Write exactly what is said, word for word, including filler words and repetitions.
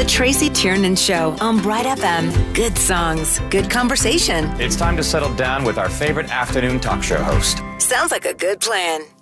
The Tracy Tiernan Show on Bright F M. Good songs, good conversation. It's time to settle down with our favorite afternoon talk show host. Sounds like a good plan.